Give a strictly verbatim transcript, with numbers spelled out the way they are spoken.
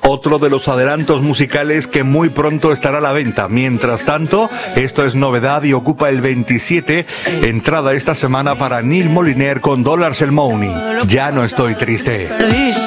otro de los adelantos musicales que muy pronto estará a la venta. Mientras tanto, esto es novedad y ocupa el veintisiete, entrada esta semana para Neil Moliner con Dollars el Money. Ya no estoy triste.